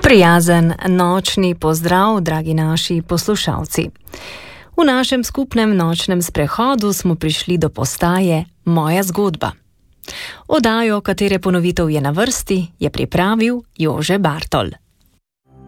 Prijazen nočni pozdrav, dragi naši poslušalci. V našem skupnem nočnem sprehodu smo prišli do postaje Moja zgodba. Oddajo, katere ponovitev je na vrsti, je pripravil Jože Bartol.